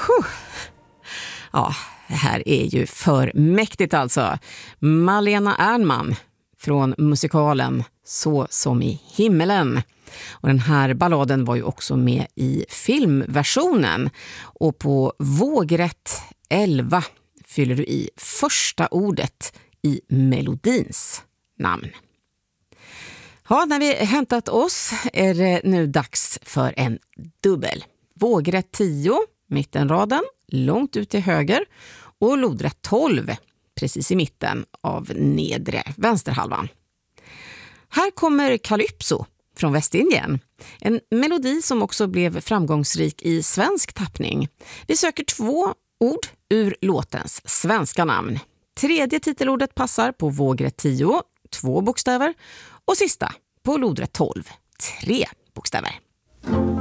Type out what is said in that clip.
Ja, det här är ju för mäktigt alltså. Malena Ernman från musikalen Så som i himmelen. Och den här balladen var ju också med i filmversionen. Och på vågrätt 11 fyller du i första ordet i melodins namn. Ja, när vi hämtat oss är det nu dags för en dubbel. Vågrätt 10, mittenraden, långt ut till höger. Och lodrätt 12, precis i mitten av nedre vänsterhalvan. Här kommer Calypso från Västindien. En melodi som också blev framgångsrik i svensk tappning. Vi söker 2 ord ur låtens svenska namn. Tredje titelordet passar på vågrätt 10, 2 bokstäver. Och sista på lodrätt 12, 3 bokstäver.